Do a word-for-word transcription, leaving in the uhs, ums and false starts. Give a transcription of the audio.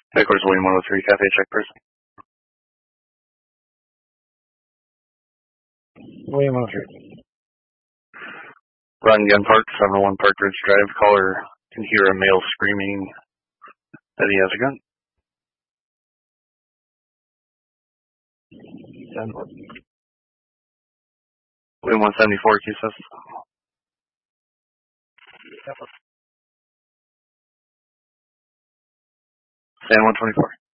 Headquarters William one oh three, Cafe check person. William one oh three. Run Gun Park, seven oh one Park Ridge Drive. Caller can hear a male screaming that he has a gun. William one seventy-four, Q S S. San one twenty-four.